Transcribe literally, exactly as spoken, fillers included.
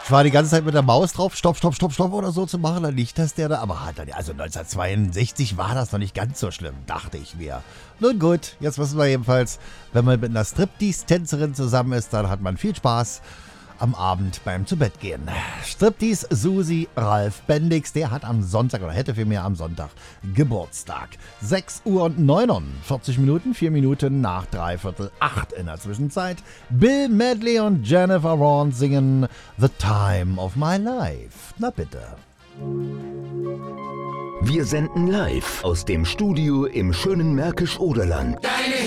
Ich war die ganze Zeit mit der Maus drauf, stopp, stopp, stopp, stopp oder so zu machen, dann liegt das der da. Aber hat dann, also neunzehnhundertzweiundsechzig war das noch nicht ganz so schlimm, dachte ich mir. Nun gut, jetzt wissen wir jedenfalls, wenn man mit einer Striptease-Tänzerin zusammen ist, dann hat man viel Spaß am Abend beim Zubettgehen. Striptease Susi Ralf Bendix, der hat am Sonntag, oder hätte vielmehr am Sonntag, Geburtstag. sechs Uhr und neunundvierzig Minuten, vier Minuten nach dreiviertel acht in der Zwischenzeit. Bill Medley und Jennifer Vaughan singen The Time of My Life. Na bitte. Wir senden live aus dem Studio im schönen Märkisch-Oderland. Deine